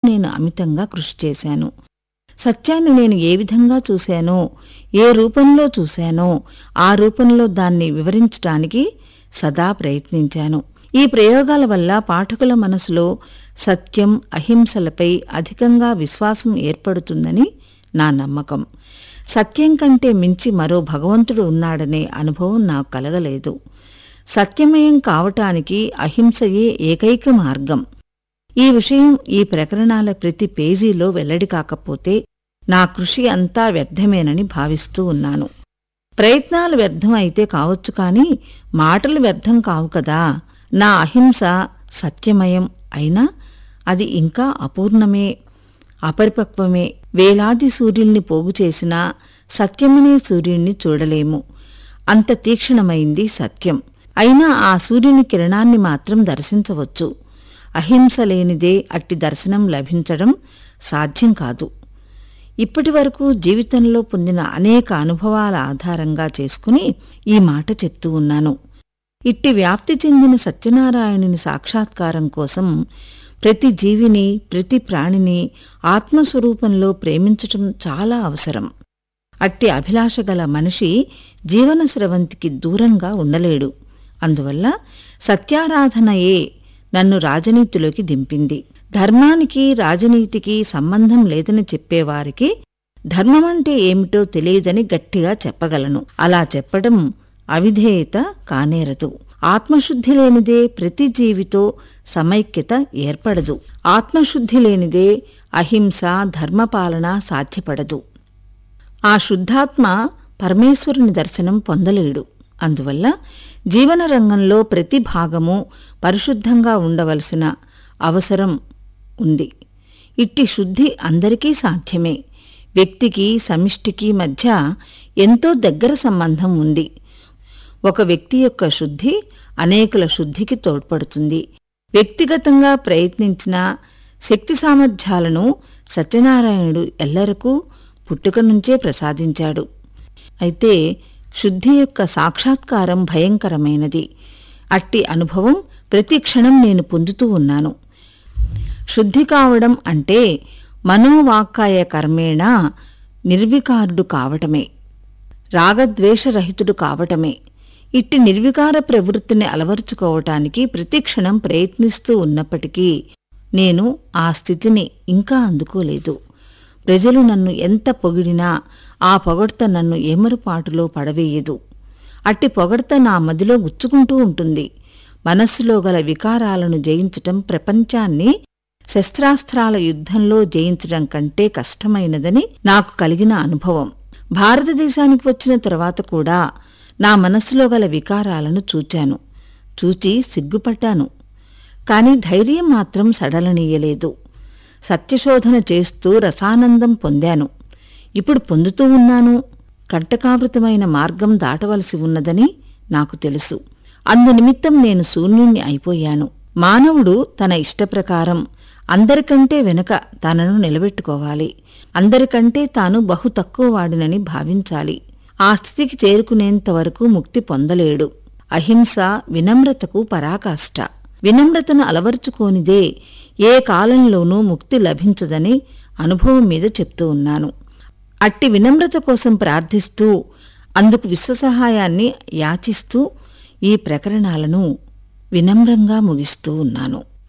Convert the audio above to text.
నేను అమితంగా కృషి చేశాను. సత్యాన్ని నేను ఏ విధంగా చూశానో, ఏ రూపంలో చూశానో ఆ రూపంలో దాన్ని వివరించటానికి సదా ప్రయత్నించాను. ఈ ప్రయోగాల వల్ల పాఠకుల మనసులో సత్యం, అహింసలపై అధికంగా విశ్వాసం ఏర్పడుతుందని నా నమ్మకం. సత్యం కంటే మించి మరో భగవంతుడు ఉన్నాడనే అనుభవం నాకు కలగలేదు. సత్యమయం కావటానికి అహింసయే ఏకైక మార్గం. ఈ విషయం ఈ ప్రకరణాల ప్రతి పేజీలో వెల్లడి కాకపోతే నా కృషి అంతా వ్యర్థమేనని భావిస్తూ ఉన్నాను. ప్రయత్నాలు వ్యర్థం అయితే కావచ్చు, కానీ మాటలు వ్యర్థం కావు కదా. నా అహింస సత్యమయం అయినా అది ఇంకా అపూర్ణమే, అపరిపక్వమే. వేలాది సూర్యుల్ని పోగు చేసినా సత్యమనే సూర్యుణ్ణి చూడలేము. అంత తీక్షణమైంది సత్యం. అయినా ఆ సూర్యుని కిరణాన్ని మాత్రం దర్శించవచ్చు. అహింస లేనిదే అట్టి దర్శనం లభించడం సాధ్యం కాదు. ఇప్పటి వరకు జీవితంలో పొందిన అనేక అనుభవాల ఆధారంగా చేసుకుని ఈ మాట చెప్తూ ఉన్నాను. ఇట్టి వ్యాప్తి చెందిన సత్యనారాయణుని సాక్షాత్కారం కోసం ప్రతి జీవిని, ప్రతి ప్రాణిని ఆత్మస్వరూపంలో ప్రేమించటం చాలా అవసరం. అట్టి అభిలాష గల మనిషి జీవన స్రవంతికి దూరంగా ఉండలేడు. అందువల్ల సత్యారాధనయే నన్ను రాజనీతిలోకి దింపింది. ధర్మానికి రాజనీతికి సంబంధం లేదని చెప్పేవారికి ధర్మమంటే ఏమిటో తెలియదని గట్టిగా చెప్పగలను. అలా చెప్పడం అవిధేయత కానేరదు. ఆత్మశుద్ధి లేనిదే ప్రతి జీవితో సమైక్యత ఏర్పడదు. ఆత్మశుద్ధి లేనిదే అహింస, ధర్మపాలన సాధ్యపడదు. ఆ శుద్ధాత్మ పరమేశ్వరుని దర్శనం పొందలేడు. అందువల్ల జీవన రంగంలో ప్రతి భాగము పరిశుద్ధంగా ఉండవలసిన అవసరం ఉంది. ఇట్టి శుద్ధి అందరికీ సాధ్యమే. వ్యక్తికి, సమిష్టికి మధ్య ఎంతో దగ్గర సంబంధం ఉంది. ఒక వ్యక్తి యొక్క శుద్ధి అనేకుల శుద్ధికి తోడ్పడుతుంది. వ్యక్తిగతంగా ప్రయత్నించిన శక్తి సామర్థ్యాలను సత్యనారాయణుడు ఎల్లరికూ పుట్టుక నుంచే ప్రసాదించాడు. అయితే శుద్ధి యొక్క సాక్షాత్కారం భయంకరమైనది. అట్టి అనుభవం ప్రతి క్షణం నేను పొందుతూ ఉన్నాను. శుద్ధి కావడం అంటే మనోవాక్కాయ కర్మేణ నిర్వికారుడు కావటమే, రాగద్వేషరహితుడు కావటమే. ఇట్టి నిర్వికార ప్రవృత్తిని అలవరుచుకోవటానికి ప్రతిక్షణం ప్రయత్నిస్తూ ఉన్నప్పటికీ నేను ఆ స్థితిని ఇంకా అందుకోలేదు. ప్రజలు నన్ను ఎంత పొగిడినా ఆ పొగడ్త నన్ను ఏమరుపాటులో పడవేయదు. అట్టి పొగడ్త నా మదిలో గుచ్చుకుంటూ ఉంటుంది. మనస్సులో గల వికారాలను జయించటం ప్రపంచాన్ని శస్త్రాస్త్రాల యుద్ధంలో జయించడం కంటే కష్టమైనదని నాకు కలిగిన అనుభవం. భారతదేశానికి వచ్చిన తర్వాత కూడా నా మనస్సులో గల వికారాలను చూచాను. చూచి సిగ్గుపడ్డాను. కాని ధైర్యం మాత్రం సడలనీయలేదు. సత్యశోధన చేస్తూ రసానందం పొందాను. ఇప్పుడు పొందుతూ ఉన్నాను. కంటకావృతమైన మార్గం దాటవలసి ఉన్నదని నాకు తెలుసు. అందునిమిత్తం నేను శూన్యుణ్ణి అయిపోయాను. మానవుడు తన ఇష్టప్రకారం అందరికంటే వెనుక తనను నిలబెట్టుకోవాలి. అందరికంటే తాను బహు తక్కువ వాడినని భావించాలి. ఆ స్థితికి చేరుకునేంతవరకు ముక్తి పొందలేడు. అహింస వినమ్రతకు పరాకాష్ట. వినమ్రతను అలవర్చుకోనిదే ఏ కాలంలోనూ ముక్తి లభించదని అనుభవం మీద చెప్తూ ఉన్నాను. అట్టి వినమ్రత కోసం ప్రార్థిస్తూ అందుకు విశ్వసహాయాన్ని యాచిస్తూ ఈ ప్రకరణాలను వినమ్రంగా ముగిస్తూ ఉన్నాను.